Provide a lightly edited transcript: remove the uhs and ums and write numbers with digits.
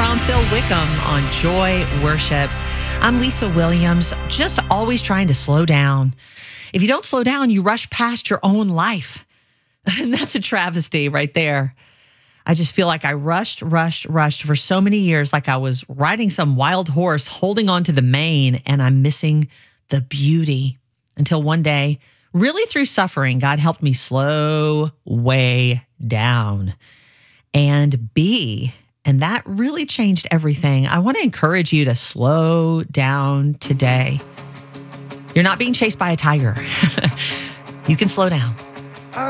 from Phil Wickham on Joy Worship. I'm Lisa Williams, just always trying to slow down. If you don't slow down, you rush past your own life. And that's a travesty right there. I just feel like I rushed for so many years, like I was riding some wild horse holding on to the mane, and I'm missing the beauty. Until one day, really through suffering, God helped me slow way down and be. And that really changed everything. I want to encourage you to slow down today. You're not being chased by a tiger. You can slow down.